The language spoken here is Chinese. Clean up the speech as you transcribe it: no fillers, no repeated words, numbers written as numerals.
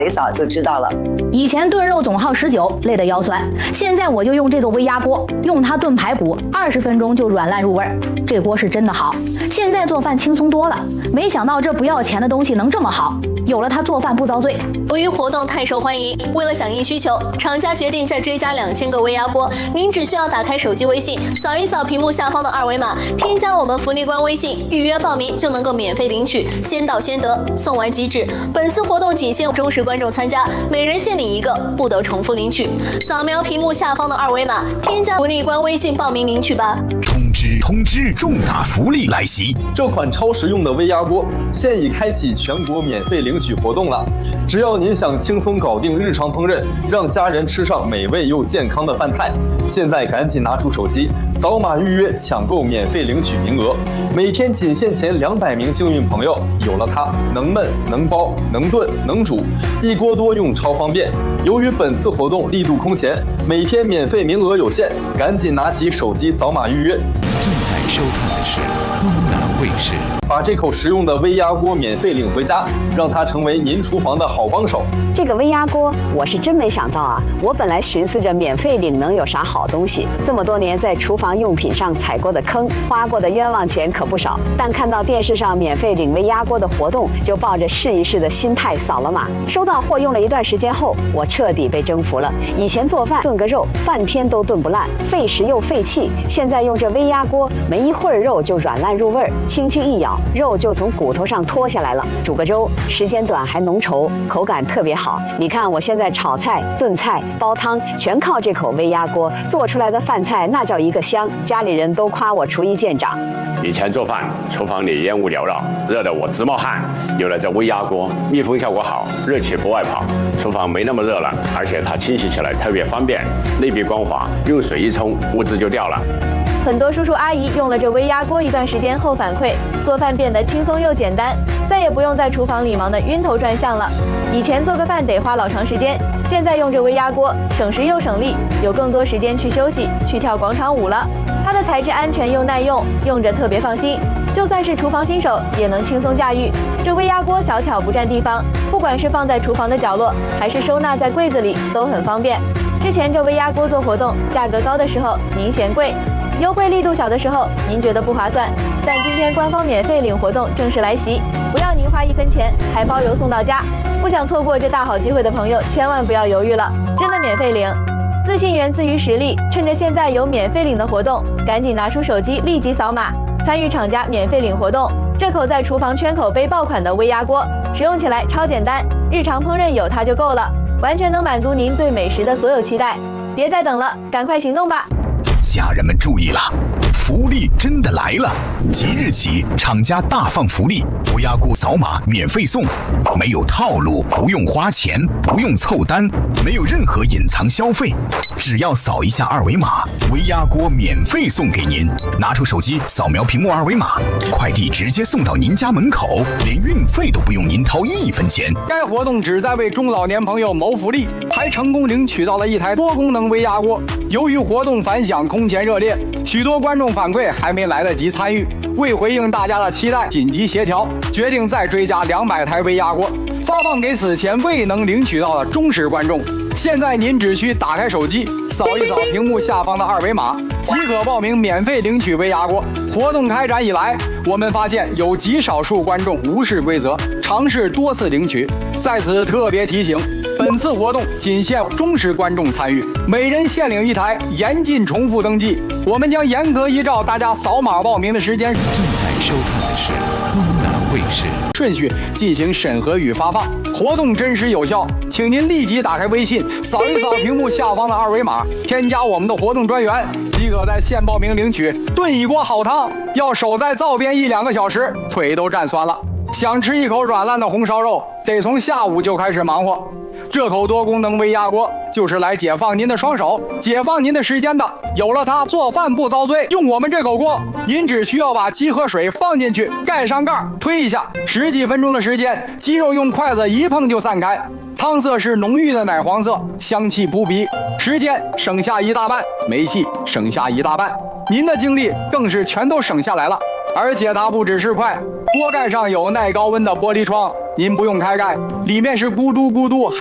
一扫就知道了。 以前炖肉总耗19，累得腰酸，现在我就用这个微压锅，用它炖排骨，20分钟就软烂入味儿。这锅是真的好，现在做饭轻松多了。没想到这不要钱的东西能这么好，有了它做饭不遭罪。 由于活动太受欢迎，为了响应需求，厂家决定再追加2000个微压锅。您只需要打开手机微信，扫一扫屏幕下方的2维码，添加我们福利官微信，预约报名就能够免费领取，先到先得，送完即止。本次活动仅限忠实观众参加，每人限领1个，不得重复领取。扫描屏幕下方的2维码，添加福利官微信报名领取吧。 通知！重大福利来袭！ 这款超实用的微压锅现已开启全国免费领取活动了。只要您想轻松搞定日常烹饪，让家人吃上美味又健康的饭菜，现在赶紧拿出手机，扫码预约抢购免费领取名额。每天仅限前200名幸运朋友，有了它，能焖能包能炖能煮，一锅多用超方便。由于本次活动力度空前，每天免费名额有限，赶紧拿起手机扫码预约。 正在收看的是东南卫视。 把这口实用的微压锅免费领回家，让它成为您厨房的好帮手。 这个微压锅我是真没想到啊！我本来寻思着免费领能有啥好东西，这么多年在厨房用品上踩过的坑，花过的冤枉钱可不少。但看到电视上免费领微压锅的活动，就抱着试一试的心态扫了码。收到货用了一段时间后，我彻底被征服了。以前做饭炖个肉半天都炖不烂，费时又费气，现在用这微压锅，没一会儿肉就软烂入味儿，轻轻一咬，肉就从骨头上脱下来了。煮个粥，时间短还浓稠，口感特别好。你看我现在炒菜、炖菜、煲汤，全靠这口微压锅做出来的饭菜，那叫一个香，家里人都夸我厨艺见长。 以前做饭，厨房里烟雾缭绕，热得我直冒汗。有了这微压锅，密封效果好，热气不外跑，厨房没那么热了，而且它清洗起来特别方便，内壁光滑，用水一冲，污渍就掉了。 很多叔叔阿姨用了这微压锅一段时间后反馈，做饭变得轻松又简单，再也不用在厨房里忙得晕头转向了。以前做个饭得花老长时间，现在用这微压锅省时又省力，有更多时间去休息，去跳广场舞了。它的材质安全又耐用，用着特别放心，就算是厨房新手也能轻松驾驭。这微压锅小巧不占地方，不管是放在厨房的角落，还是收纳在柜子里，都很方便。之前这微压锅做活动，价格高的时候您嫌贵，优惠力度小的时候您觉得不划算，但今天官方免费领活动正式来袭，不要您花1分钱，还包邮送到家。不想错过这大好机会的朋友，千万不要犹豫了，真的免费领。自信源自于实力，趁着现在有免费领的活动，赶紧拿出手机立即扫码，参与厂家免费领活动。这口在厨房圈口杯爆款的微压锅，使用起来超简单，日常烹饪有它就够了，完全能满足您对美食的所有期待。别再等了，赶快行动吧！ 家人们注意了，福利真的来了！即日起，厂家大放福利，微压锅扫码免费送，没有套路，不用花钱，不用凑单，没有任何隐藏消费，只要扫一下2维码，微压锅免费送给您。拿出手机扫描屏幕2维码，快递直接送到您家门口，连运费都不用您掏1分钱。 该活动旨在为中老年朋友谋福利，还成功领取到了一台多功能微压锅。由于活动反响空前热烈，许多观众反馈还没来得及参与，为回应大家的期待，紧急协调，决定再追加200台微压锅，发放给此前未能领取到的忠实观众。现在您只需打开手机，扫一扫屏幕下方的2维码，即可报名免费领取微压锅。活动开展以来，我们发现有极少数观众无视规则，尝试多次领取。在此特别提醒，本次活动仅限忠实观众参与，每人限领1台，严禁重复登记。我们将严格依照大家扫码报名的时间， 正在收看的是东南卫视顺序进行审核与发放。活动真实有效，请您立即打开微信，扫一扫屏幕下方的2维码，添加我们的活动专员，即可在线报名领取。炖一锅好汤，要守在灶边1-2个小时，腿都站酸了。想吃一口软烂的红烧肉，得从下午就开始忙活。这口多功能微压锅就是来解放您的双手，解放您的时间的。有了它，做饭不遭罪。用我们这口锅，您只需要把鸡和水放进去，盖上盖，推一下，10几分钟的时间，鸡肉用筷子一碰就散开。汤色是浓郁的奶黄色，香气扑鼻，时间省下1大半，煤气省下1大半，您的精力更是全都省下来了。而且它不只是快，锅盖上有耐高温的玻璃窗， 您不用开盖，里面是咕嘟咕嘟